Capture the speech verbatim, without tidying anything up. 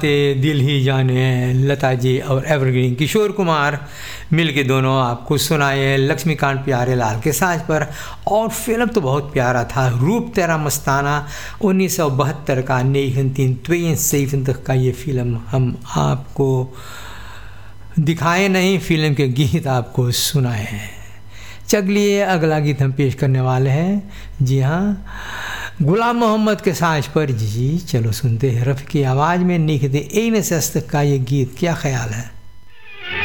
ते दिल ही जाने, लता जी और एवरग्रीन किशोर कुमार मिल के दोनों आपको सुनाए लक्ष्मीकांत प्यारे लाल के साज पर। और फिल्म तो बहुत प्यारा था, रूप तेरा मस्ताना उन्नीस सौ बहत्तर का उन्नीस का ये फिल्म हम आपको दिखाए नहीं, फिल्म के गीत आपको सुनाए हैं। चलिए अगला गीत हम पेश करने वाले हैं, जी हाँ, गुलाम मोहम्मद के साज पर। जी चलो सुनते हैं रफ़ी की आवाज़ में निखदे ए नशस्त का ये गीत, क्या ख्याल है।